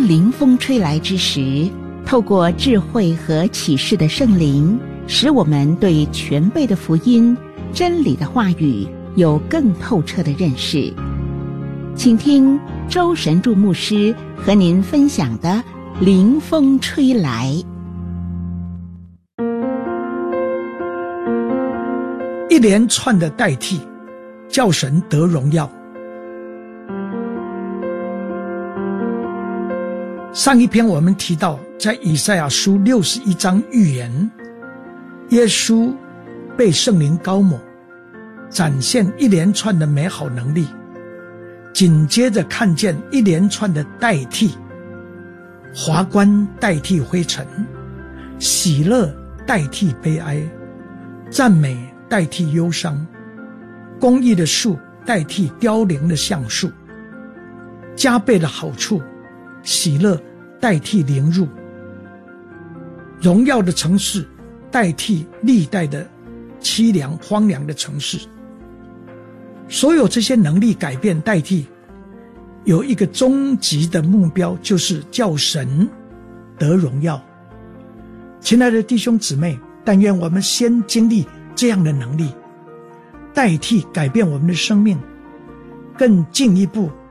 临风吹来之时，透过智慧和启示的圣灵，使我们对全备的福音、真理的话语有更透彻的认识。请听周神助牧师和您分享的临风吹来。 一连串的代替，叫神得荣耀。上一篇我们提到，在以赛亚书61章预言，耶稣被圣灵膏抹，展现一连串的美好能力。紧接着看见一连串的代替，华冠代替灰尘，喜乐代替悲哀，赞美代替忧伤，公义的树代替凋零的橡树，加倍的好处，喜乐代替凌辱，荣耀的城市代替历代的凄凉荒凉的城市。所有这些能力改变代替，有一个终极的目标，就是叫神得荣耀。亲爱的弟兄姊妹，但愿我们先经历这样的能力，代替改变我们的生命，更进一步